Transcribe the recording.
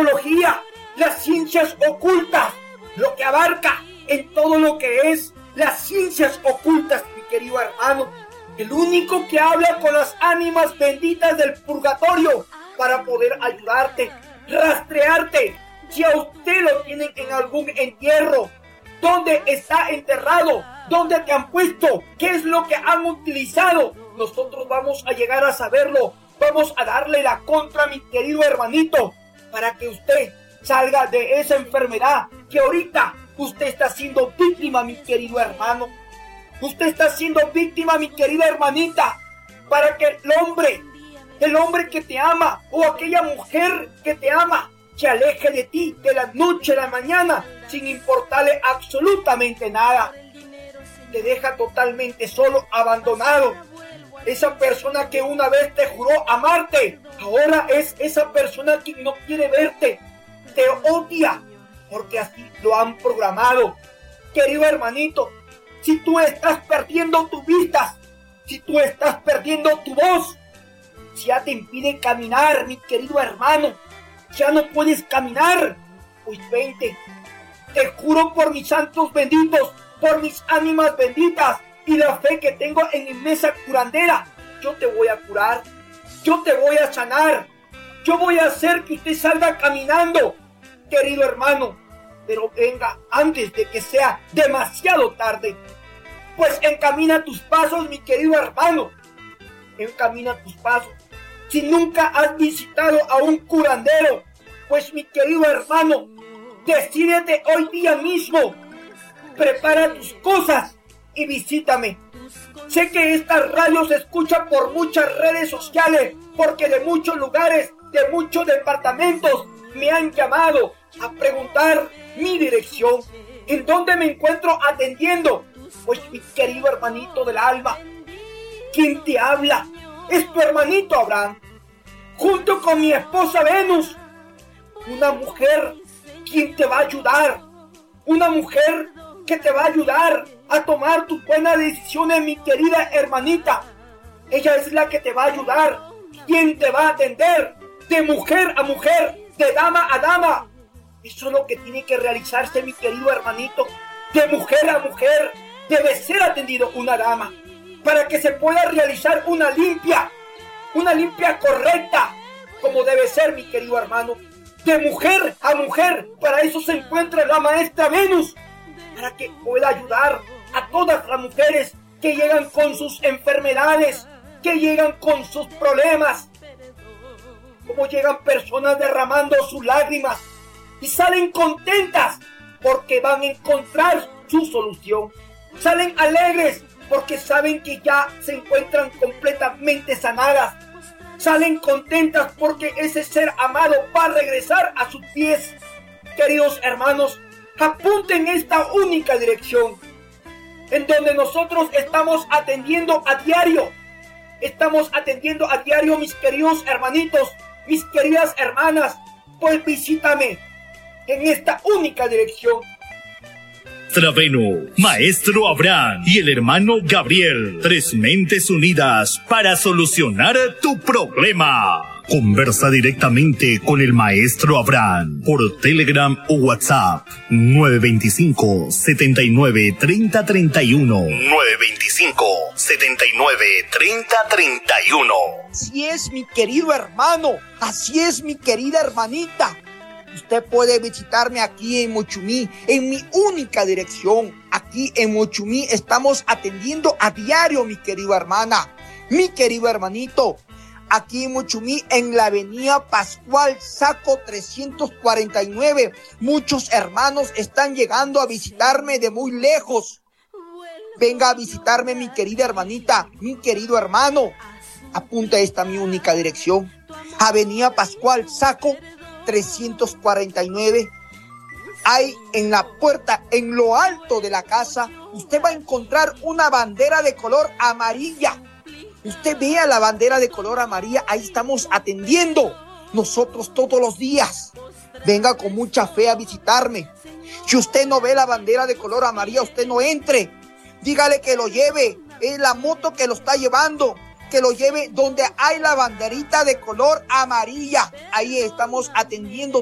astrología, las ciencias ocultas, lo que abarca en todo lo que es las ciencias ocultas, mi querido hermano. El único que habla con las ánimas benditas del purgatorio para poder ayudarte, rastrearte. Si a usted lo tienen en algún entierro, ¿dónde está enterrado? ¿Dónde te han puesto? ¿Qué es lo que han utilizado? Nosotros vamos a llegar a saberlo. Vamos a darle la contra, mi querido hermanito, para que usted salga de esa enfermedad que ahorita usted está siendo víctima, mi querido hermano. Usted está siendo víctima, mi querida hermanita, para que el hombre que te ama o aquella mujer que te ama se aleje de ti de la noche a la mañana sin importarle absolutamente nada. Te deja totalmente solo, abandonado. Esa persona que una vez te juró amarte, ahora es esa persona que no quiere verte, te odia, porque así lo han programado. Querido hermanito, si tú estás perdiendo tu vista, si tú estás perdiendo tu voz, si ya te impide caminar, mi querido hermano, ya no puedes caminar, pues vente. Te juro por mis santos benditos, por mis ánimas benditas y la fe que tengo en mi mesa curandera, yo te voy a curar, yo te voy a sanar, yo voy a hacer que usted salga caminando, querido hermano. Pero venga antes de que sea demasiado tarde. Pues encamina tus pasos, mi querido hermano. Encamina tus pasos. Si nunca has visitado a un curandero, pues mi querido hermano, decídete hoy día mismo. Prepara tus cosas y visítame. Sé que esta radio se escucha por muchas redes sociales, porque de muchos lugares, de muchos departamentos, me han llamado a preguntar mi dirección, en dónde me encuentro atendiendo. Pues mi querido hermanito del alma, quien te habla es tu hermanito Abraham, junto con mi esposa Venus, una mujer quien te va a ayudar, una mujer que te va a ayudar a tomar tus buenas decisiones, mi querida hermanita. Ella es la que te va a ayudar, quien te va a atender de mujer a mujer, de dama a dama. Eso es lo que tiene que realizarse, mi querido hermanito. De mujer a mujer debe ser atendido una dama para que se pueda realizar una limpia correcta, como debe ser, mi querido hermano. De mujer a mujer, para eso se encuentra la maestra Venus, para que pueda ayudar a todas las mujeres que llegan con sus enfermedades, que llegan con sus problemas, como llegan personas derramando sus lágrimas y salen contentas porque van a encontrar su solución. Salen alegres porque saben que ya se encuentran completamente sanadas. Salen contentas porque ese ser amado va a regresar a sus pies. Queridos hermanos, apunten esta única dirección en donde nosotros estamos atendiendo a diario. Estamos atendiendo a diario, mis queridos hermanitos, mis queridas hermanas. Pues visítame en esta única dirección. Venus, Maestro Abraham y el hermano Gabriel, 3 mentes unidas para solucionar tu problema. Conversa directamente con el Maestro Abraham por Telegram o WhatsApp 925-79-3031. 925-79-3031. Así es, mi querido hermano, así es, mi querida hermanita. Usted puede visitarme aquí en Mochumí, en mi única dirección. Aquí en Mochumí estamos atendiendo a diario, mi querida hermana, mi querido hermanito. Aquí en Mochumí, en la avenida Pascual Saco 349. Muchos hermanos están llegando a visitarme de muy lejos. Venga a visitarme, mi querida hermanita, mi querido hermano. Apunta esta mi única dirección. Avenida Pascual Saco 349. Hay en la puerta, en lo alto de la casa, usted va a encontrar una bandera de color amarilla. Usted vea la bandera de color amarilla, ahí estamos atendiendo nosotros todos los días. Venga con mucha fe a visitarme. Si usted no ve la bandera de color amarilla, usted no entre. Dígale que lo lleve, es la moto que lo está llevando, que lo lleve donde hay la banderita de color amarilla. Ahí estamos atendiendo